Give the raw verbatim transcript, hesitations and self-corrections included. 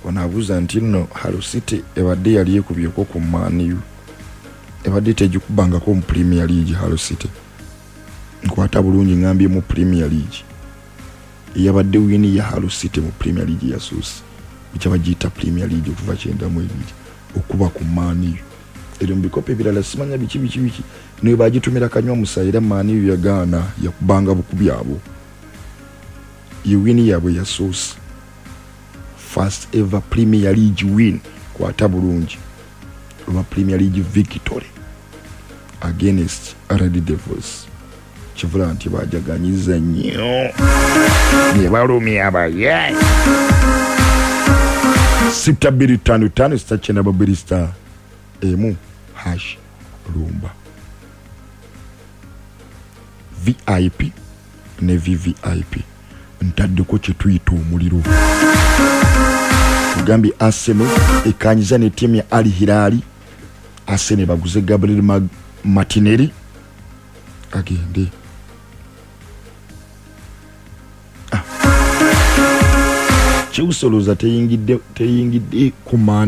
Onabuuza nti nno Hull City ebadde yali ekubyeko ku Man U. Ebadde tegikubangako mu Premier League Hull City. Nkwata bulungi ngambye mu Premier League. Yabadde wini ya Hull City mu Premier League ya Susi. Bikyabagiyita Premier League okuva kyenda mu ebiri okuba ku Man U. Eri mu bikopo ebirala simanya biki biki biki. Naye bagitumira kanywa musayira Man U yagaana yakubanga bukubi abo. Ye wini yabwe ya Susi. First ever Premier League win kwata bulungi. Oba Premier League victory against Red Devils. Kivula nti bajaganyiza nnyo. Ne balumya abaye. Sita biri tano tano sita chena babiri star. Emu hash rumba. V I P ne V V I P. Ntaddeko kye tuyita omuliro. Gambi Arsenal ekanyiza ne timu ya Al Hilal. Arsenal baguze Gabriel Mag- Martinelli agende. Ah. Chelsea loza teyingidde teyingidde ku Man